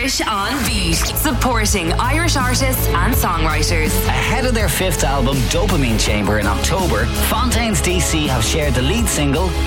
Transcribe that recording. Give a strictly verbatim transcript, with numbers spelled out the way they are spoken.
Irish on Beat, supporting Irish artists and songwriters. Ahead of their fifth album, Dopamine Chamber, in October, Fontaines D C have shared the lead single,